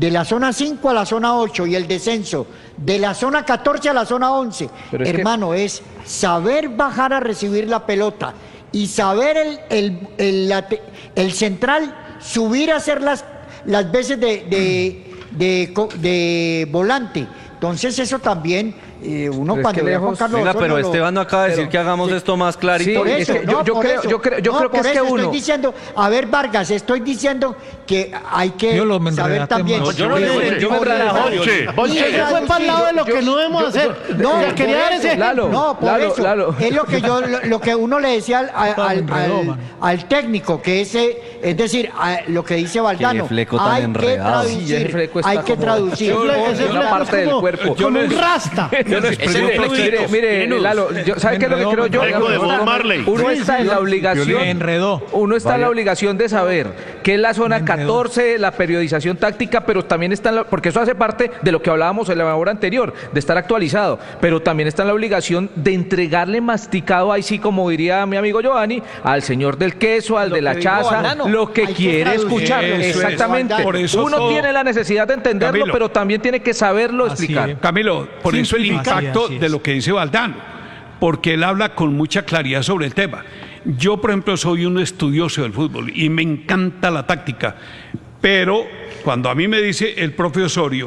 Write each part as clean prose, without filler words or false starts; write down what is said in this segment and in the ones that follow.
de la zona 5 a la zona 8 y el descenso de la zona 14 a la zona 11, hermano, es saber bajar a recibir la pelota y saber el central subir a hacer las veces de volante. Entonces eso también uno cuando ve a Juan Carlos Osorio, pero Esteban no acaba de decir que hagamos esto más clarito. Sí, yo creo que es que uno... Estoy diciendo, a ver, Vargas, estoy diciendo que hay que saber también... Yo me fue para el lado de lo que no debemos hacer. No, quería dar ese... No, por eso. Es lo que uno le decía al técnico, que es decir, lo que dice Valdano. Hay que traducir. Una parte del cuerpo. Como un rasta. Mire, Lalo, ¿sabe qué es lo que creo yo? Uno está en la obligación de saber qué es la zona 14, la periodización táctica, pero también está porque eso hace parte de lo que hablábamos en la hora anterior, de estar actualizado, pero también está en la obligación de entregarle masticado, ahí sí, como diría mi amigo Giovanni, al señor del queso, al de la chaza, lo que quiere escuchar. Exactamente. Uno tiene la necesidad de entenderlo, pero también tiene que saberlo explicar. Camilo, por eso el impacto de lo que dice Valdano, porque él habla con mucha claridad sobre el tema. Yo, por ejemplo, soy un estudioso del fútbol y me encanta la táctica, pero cuando a mí me dice el profe Osorio,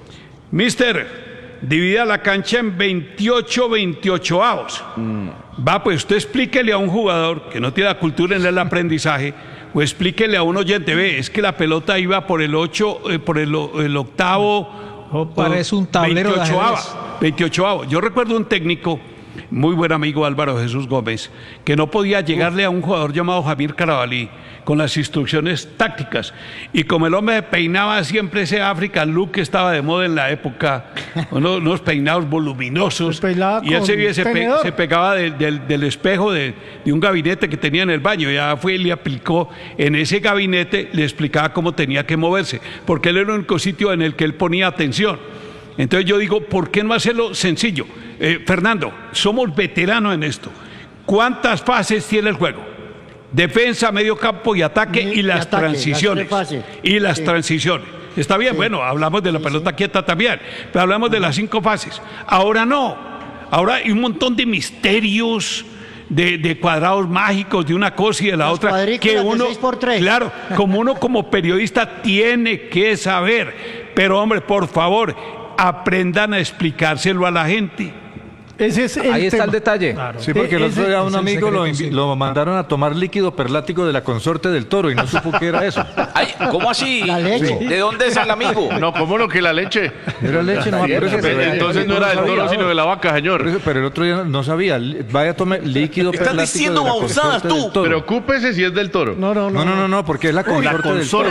mister, divida la cancha en 28-28avos. Va, pues usted explíquele a un jugador que no tiene la cultura en el aprendizaje, o explíquele a un oyente, ve, es que la pelota iba por el 8, por el octavo... parece un tablero 28avos. Yo recuerdo un técnico, muy buen amigo, Álvaro Jesús Gómez, que no podía llegarle a un jugador llamado Javier Carabalí con las instrucciones tácticas, y como el hombre peinaba siempre ese African look que estaba de moda en la época, unos peinados voluminosos, y él se pegaba del espejo de un gabinete que tenía en el baño, ya fue y le aplicó en ese gabinete, le explicaba cómo tenía que moverse, porque él era el único sitio en el que él ponía atención. Entonces yo digo, ¿por qué no hacerlo sencillo? Fernando, somos veteranos en esto. ¿Cuántas fases tiene el juego? Defensa, medio campo y ataque y las transiciones. Transiciones. Está bien, bueno, hablamos de la pelota quieta también, pero hablamos de las 5 fases. Ahora no. Ahora hay un montón de misterios, de cuadrados mágicos, de una cosa y de la otra, que uno, claro, como periodista tiene que saber. Pero hombre, por favor, aprendan a explicárselo a la gente. Ahí está el detalle. Claro. Sí, porque el otro día un amigo lo mandaron a tomar líquido perlático de la consorte del toro y no supo qué era eso. Ay, ¿cómo así? La leche. ¿De dónde es el amigo? No, ¿cómo no que la leche? Era leche, no. Entonces no era del toro, sino de la vaca, señor. Pero el otro día no sabía. Vaya a tomar líquido perlático. Estás diciendo babosadas tú. Preocúpese si es del toro. No, porque es la consorte del toro.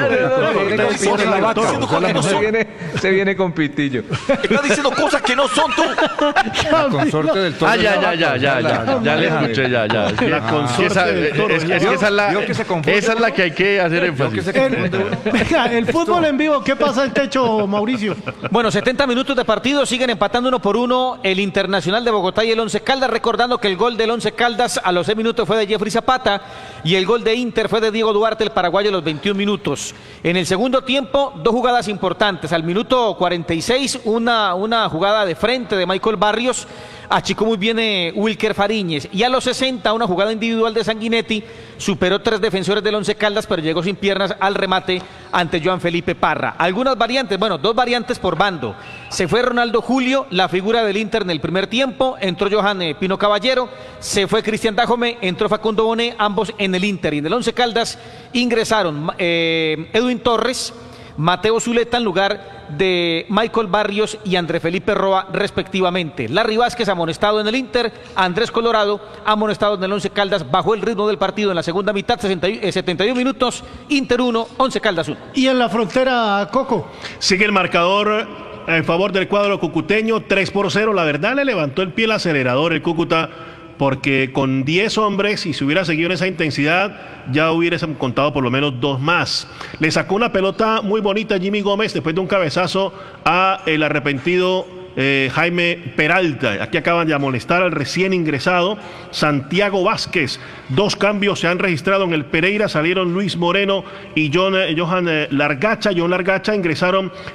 Se viene con pitillo. Estás diciendo cosas que no son tú. La consorte del toro. Ya le escuché, ya. La consorte del toro. Esa es la que hay que hacer énfasis. Venga, el fútbol en vivo, ¿qué pasa en techo, Mauricio? Bueno, 70 minutos de partido, siguen empatando 1-1 el Internacional de Bogotá y el Once Caldas, recordando que el gol del Once Caldas a los 6 minutos fue de Jeffrey Zapata y el gol de Inter fue de Diego Duarte, el paraguayo, a los 21 minutos. En el segundo tiempo, 2 jugadas importantes. Al minuto 46, una jugada de frente de Michael Barrios, achicó muy bien Wilker Fariñez, y a los 60 una jugada individual de Sanguinetti, superó 3 defensores del Once Caldas, pero llegó sin piernas al remate ante Joan Felipe Parra. Algunas variantes, 2 variantes por bando. Se fue Ronaldo Julio, la figura del Inter en el primer tiempo, entró Johan Pino Caballero, se fue Cristian Dajome, entró Facundo Bonet, ambos en el Inter. Y en el Once Caldas ingresaron Edwin Torres, Mateo Zuleta en lugar de Michael Barrios y André Felipe Roa respectivamente. Larry Vázquez amonestado en el Inter, Andrés Colorado amonestado en el Once Caldas. Bajó el ritmo del partido en la segunda mitad, 71 minutos, Inter 1, Once Caldas 1. Y en la frontera, Coco. Sigue el marcador en favor del cuadro cucuteño, 3-0. La verdad, le levantó el pie el acelerador el Cúcuta, porque con 10 hombres, y si hubiera seguido en esa intensidad, ya hubiesen contado por lo menos 2 más. Le sacó una pelota muy bonita a Jimmy Gómez después de un cabezazo a el arrepentido Jaime Peralta. Aquí acaban de amonestar al recién ingresado Santiago Vázquez. 2 cambios se han registrado en el Pereira, salieron Luis Moreno y Johan Largacha. John Largacha ingresaron